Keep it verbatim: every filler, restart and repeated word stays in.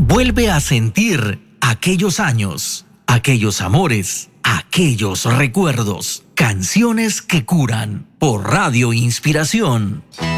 Vuelve a sentir aquellos años, aquellos amores, aquellos recuerdos. Canciones que curan por Radio Inspiración.